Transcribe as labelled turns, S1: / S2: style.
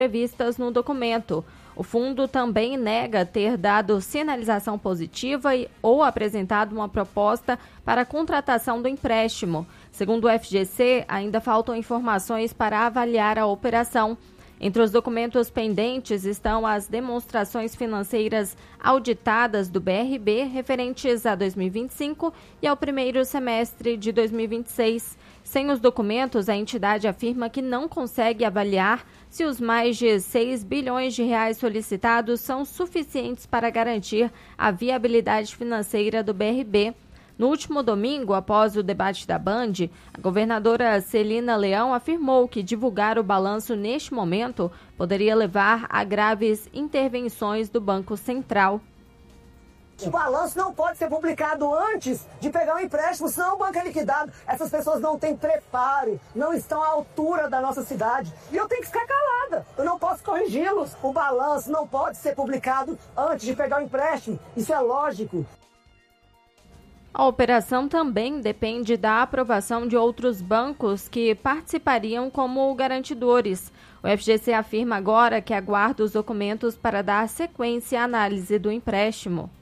S1: previstas no documento. O fundo também nega ter dado sinalização positiva ou apresentado uma proposta para a contratação do empréstimo. Segundo o FGC, ainda faltam informações para avaliar a operação. Entre os documentos pendentes estão as demonstrações financeiras auditadas do BRB referentes a 2025 e ao primeiro semestre de 2026. Sem os documentos, a entidade afirma que não consegue avaliar se os mais de 6 bilhões de reais solicitados são suficientes para garantir a viabilidade financeira do BRB. No último domingo, após o debate da Band, a governadora Celina Leão afirmou que divulgar o balanço neste momento poderia levar a graves intervenções do Banco Central.
S2: O balanço não pode ser publicado antes de pegar um empréstimo, senão o banco é liquidado. Essas pessoas não têm preparo, não estão à altura da nossa cidade. E eu tenho que ficar calada, eu não posso corrigi-los. O balanço não pode ser publicado antes de pegar o empréstimo, isso é lógico.
S1: A operação também depende da aprovação de outros bancos que participariam como garantidores. O FGC afirma agora que aguarda os documentos para dar sequência à análise do empréstimo.